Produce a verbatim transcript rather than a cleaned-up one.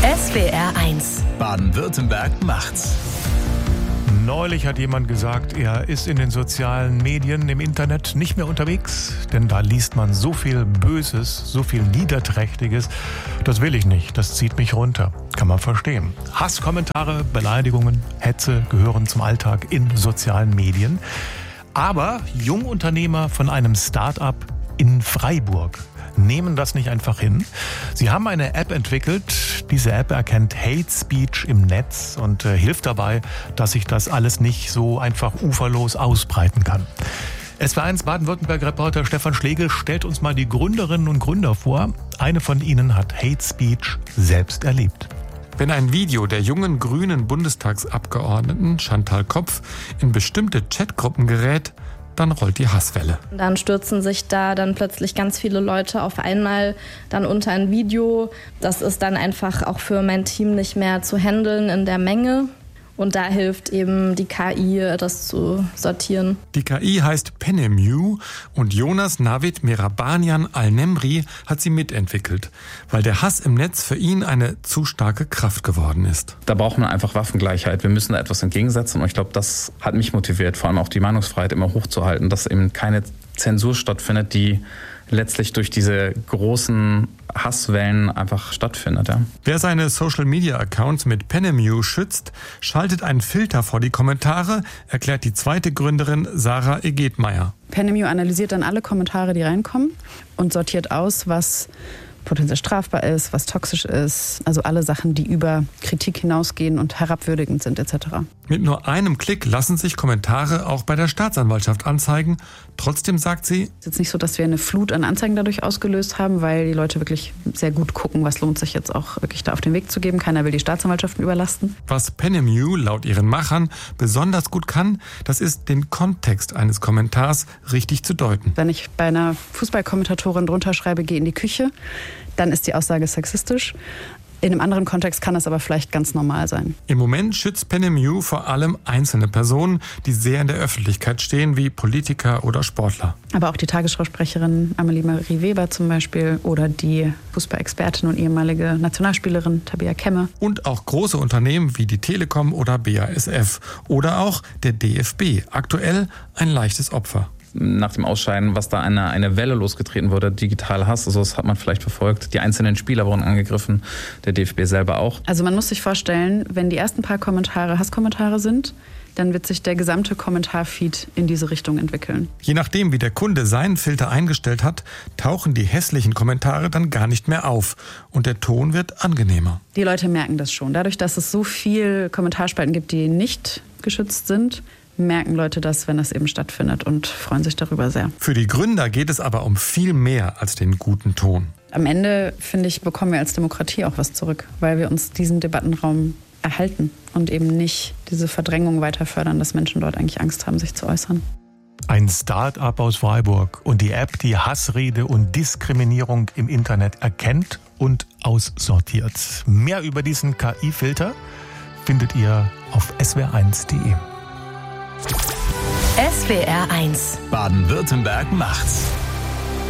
S W R eins. Baden-Württemberg macht's. Neulich hat jemand gesagt, er ist in den sozialen Medien, im Internet nicht mehr unterwegs, denn da liest man so viel Böses, so viel Niederträchtiges. Das will ich nicht, das zieht mich runter. Kann man verstehen. Hasskommentare, Beleidigungen, Hetze gehören zum Alltag in sozialen Medien. Aber Jungunternehmer von einem Start-up in Freiburg nehmen das nicht einfach hin. Sie haben eine App entwickelt. Diese App erkennt Hate Speech im Netz und äh, hilft dabei, dass sich das alles nicht so einfach uferlos ausbreiten kann. S W R eins Baden-Württemberg-Reporter Stefan Schlegel stellt uns mal die Gründerinnen und Gründer vor. Eine von ihnen hat Hate Speech selbst erlebt. Wenn ein Video der jungen grünen Bundestagsabgeordneten Chantal Kopf in bestimmte Chatgruppen gerät, dann rollt die Hasswelle. Dann stürzen sich da dann plötzlich ganz viele Leute auf einmal dann unter ein Video. Das ist dann einfach auch für mein Team nicht mehr zu handeln in der Menge. Und da hilft eben die K I, das zu sortieren. Die K I heißt Penemue und Jonas Navid Merabanian Al-Nemri hat sie mitentwickelt, weil der Hass im Netz für ihn eine zu starke Kraft geworden ist. Da braucht man einfach Waffengleichheit. Wir müssen da etwas entgegensetzen und ich glaube, das hat mich motiviert, vor allem auch die Meinungsfreiheit immer hochzuhalten, dass eben keine Zensur stattfindet, die letztlich durch diese großen Hasswellen einfach stattfindet. Ja. Wer seine Social-Media-Accounts mit Penemue schützt, schaltet einen Filter vor die Kommentare, erklärt die zweite Gründerin Sarah Egetmeier. Penemue analysiert dann alle Kommentare, die reinkommen und sortiert aus, was potenziell strafbar ist, was toxisch ist, also alle Sachen, die über Kritik hinausgehen und herabwürdigend sind et cetera. Mit nur einem Klick lassen sich Kommentare auch bei der Staatsanwaltschaft anzeigen. Trotzdem sagt sie, es ist jetzt nicht so, dass wir eine Flut an Anzeigen dadurch ausgelöst haben, weil die Leute wirklich sehr gut gucken, was lohnt sich jetzt auch wirklich da auf den Weg zu geben. Keiner will die Staatsanwaltschaften überlasten. Was Penemue laut ihren Machern besonders gut kann, das ist, den Kontext eines Kommentars richtig zu deuten. Wenn ich bei einer Fußballkommentatorin drunter schreibe, geh in die Küche, dann ist die Aussage sexistisch. In einem anderen Kontext kann das aber vielleicht ganz normal sein. Im Moment schützt Penemue vor allem einzelne Personen, die sehr in der Öffentlichkeit stehen, wie Politiker oder Sportler. Aber auch die Tagesschausprecherin Amelie Marie Weber zum Beispiel oder die Fußballexpertin und ehemalige Nationalspielerin Tabea Kemme. Und auch große Unternehmen wie die Telekom oder B A S F oder auch der D F B. Aktuell ein leichtes Opfer. Nach dem Ausscheiden, was da eine, eine Welle losgetreten wurde, digital Hass, also das hat man vielleicht verfolgt. Die einzelnen Spieler wurden angegriffen, der D F B selber auch. Also man muss sich vorstellen, wenn die ersten paar Kommentare Hasskommentare sind, dann wird sich der gesamte Kommentarfeed in diese Richtung entwickeln. Je nachdem, wie der Kunde seinen Filter eingestellt hat, tauchen die hässlichen Kommentare dann gar nicht mehr auf und der Ton wird angenehmer. Die Leute merken das schon. Dadurch, dass es so viel Kommentarspalten gibt, die nicht geschützt sind, merken Leute das, wenn das eben stattfindet und freuen sich darüber sehr. Für die Gründer geht es aber um viel mehr als den guten Ton. Am Ende, finde ich, bekommen wir als Demokratie auch was zurück, weil wir uns diesen Debattenraum erhalten und eben nicht diese Verdrängung weiter fördern, dass Menschen dort eigentlich Angst haben, sich zu äußern. Ein Start-up aus Freiburg und die App, die Hassrede und Diskriminierung im Internet erkennt und aussortiert. Mehr über diesen K I-Filter findet ihr auf S W R eins punkt de. S W R eins. Baden-Württemberg macht's.